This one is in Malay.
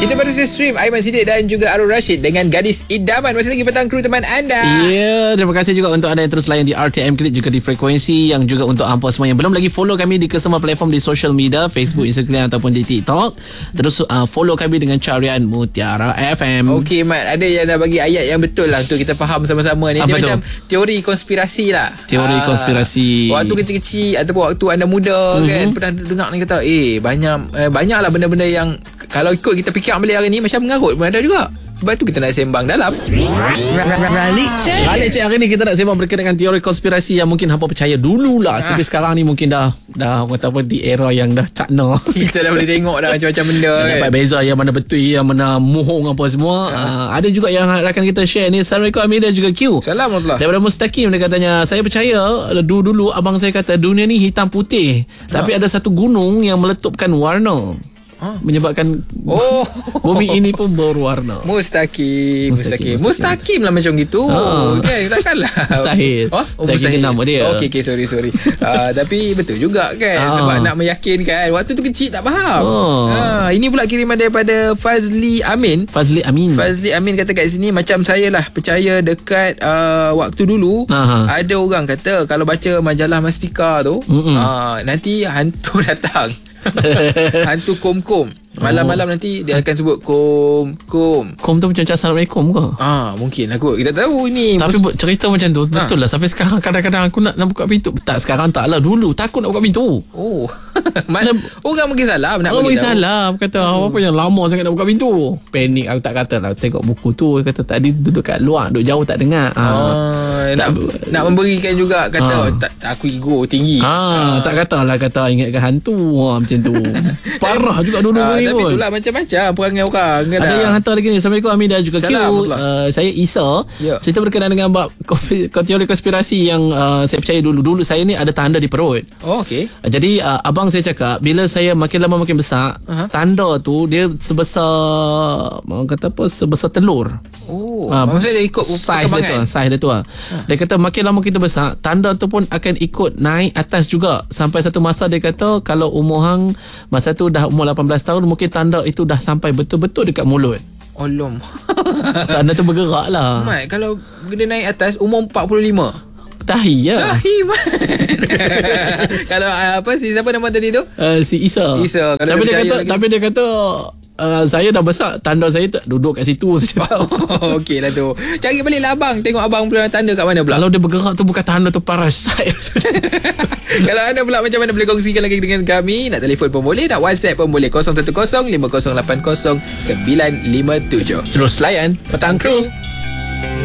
Kita baru saja stream Aiman Siddiq dan juga Arul Rashid dengan Gadis Idaman. Masih lagi petang kru teman anda. Ya, terima kasih juga untuk anda yang terus layan di RTM Klik, juga di frekuensi, yang juga untuk hampa semua yang belum lagi follow kami di kesemua platform di social media, Facebook, Instagram ataupun di TikTok. Terus follow kami dengan carian Mutiara FM. Okey Mat, ada yang dah bagi ayat yang betul lah untuk kita faham sama-sama ni. Dia macam teori konspirasi lah. Teori konspirasi. Waktu kecil-kecil ataupun waktu anda muda kan, pernah dengar ni kata banyaklah benda-benda yang kalau ikut kita fikir balik hari ni macam mengarut pun ada juga. Sebab tu kita nak sembang dalam Ralik Cik, hari ni kita nak sembang berkaitan dengan teori konspirasi yang mungkin hampa percaya dululah. Tapi sekarang ni mungkin dah kata apa, di era yang dah cakna. Kita dah boleh tengok dah macam-macam benda kan. Dapat beza yang mana betul, yang mana mohong apa semua. Ada juga yang rakan kita share ni. Assalamualaikum Amir dan juga Q. Assalamualaikum. Daripada Mustaqim, dia katanya, saya percaya dulu abang saya kata dunia ni hitam putih, tapi ada satu gunung yang meletupkan warna, menyebabkan bumi ini pun berwarna. Mustaqim lah macam gitu kan, takkanlah mustahil. Mustahil nama dia. Okey, sorry. Tapi betul juga kan, sebab nak meyakinkan. Waktu tu kecil tak faham. Ini pula kiriman daripada Fazli Amin kata kat sini, macam saya lah percaya dekat waktu dulu ada orang kata kalau baca majalah Mastika tu nanti hantu datang. Hantu kom-kom. Malam-malam nanti dia akan sebut kom tu macam Assalamualaikum ke? Mungkin aku kita tahu ni. Tapi cerita macam tu betul lah. Sampai sekarang kadang-kadang aku nak buka pintu. Tak, sekarang tak lah. Dulu takut nak buka pintu. Orang mungkin salah nak bagi tahu. Salah kata apa yang lama sangat nak buka pintu. Panik aku tak kata lah. Tengok buku tu, kata tadi duduk kat luar, duduk jauh tak dengar. Nak memberikan juga kata tak, aku ego tinggi. Tak katalah kata ingatkan hantu macam tu. Parah juga dulu. Tapi itulah macam-macam perangai orang. Ada yang hantar lagi ni. Assalamualaikum Amin dan juga Q. Saya Isa. Cerita berkenaan dengan bab teori konspirasi yang saya percaya dulu saya ni ada tanda di perut. Okey. Jadi abang saya cakap bila saya makin lama makin besar, tanda tu dia sebesar telur. Maksudnya dia ikut perkembangan. Saiz dia tu Dia kata makin lama kita besar, tanda tu pun akan ikut naik atas juga. Sampai satu masa dia kata kalau umur hang masa tu dah umur 18 tahun, mungkin tanda itu dah sampai betul-betul dekat mulut. Olom. Tanda tu bergerak lah. Mat, kalau dia naik atas umur 45. Dahi man. Kalau siapa nama tadi tu? Si Isa. Tapi dia kata saya dah besar, tanda saya tak duduk kat situ saja. Okey lah tu. Cari balik lah abang. Tengok abang pula tanda kat mana pula. Kalau dia bergerak tu bukan tanda tu, parasit. Kalau anda pula macam mana, boleh kongsikan lagi dengan kami. Nak telefon pun boleh, nak WhatsApp pun boleh. 010-5080-957. Terus layan Petang Kru.